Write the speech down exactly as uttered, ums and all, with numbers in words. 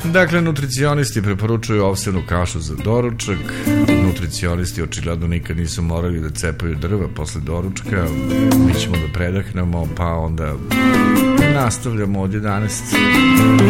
Dakle, nutricionisti preporučuju ovsenu kašu za doručak. Nutricionisti očigledno nikad nisu morali da cepaju drva posle doručka. Mi ćemo da predahnemo, pa onda nastavljamo od jedanaest.